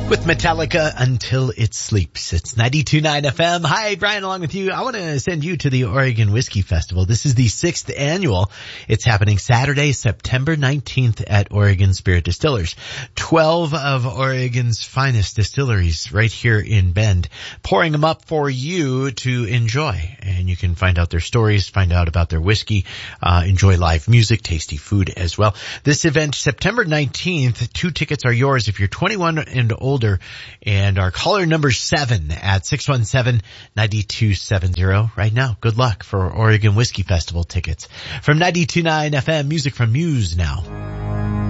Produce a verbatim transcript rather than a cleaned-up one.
With Metallica, Until It Sleeps. It's ninety-two point nine F M. Hi, Brian, along with you. I want to send you to the Oregon Whiskey Festival. This is the sixth annual. It's happening Saturday, September nineteenth at Oregon Spirit Distillers. Twelve of Oregon's finest distilleries right here in Bend, pouring them up for you to enjoy. And you can find out their stories, find out about their whiskey, uh, enjoy live music, tasty food as well. This event, September nineteenth, two tickets are yours if you're twenty-one and older. And our caller number seven at six one seven, nine two seven zero right now. Good luck for Oregon Whiskey Festival tickets. From ninety-two point nine F M, music from Muse now.